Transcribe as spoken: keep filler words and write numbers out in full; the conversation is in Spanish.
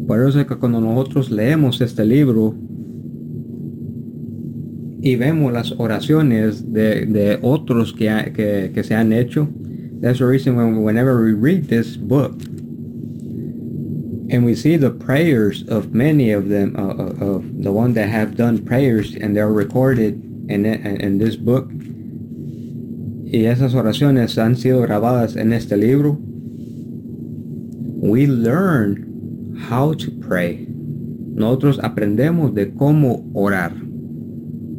Por eso es que cuando nosotros leemos este libro y vemos las oraciones de, de otros que, ha, que, que se han hecho, that's the reason when, whenever we read this book and we see the prayers of many of them, uh, of the ones that have done prayers and they're recorded in, in this book, y esas oraciones han sido grabadas en este libro, we learn how to pray. Nosotros aprendemos de cómo orar.